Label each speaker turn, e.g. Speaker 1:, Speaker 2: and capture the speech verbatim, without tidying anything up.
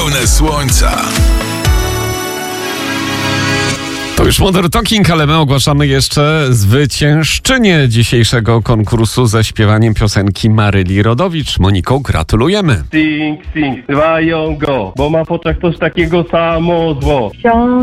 Speaker 1: pełne słońca.
Speaker 2: To już Modern Talking, ale my ogłaszamy jeszcze zwyciężczynię dzisiejszego konkursu ze śpiewaniem piosenki Maryli Rodowicz. Moniko, gratulujemy.
Speaker 3: Sing, sing, trwają go, bo ma w oczach coś takiego samo zło.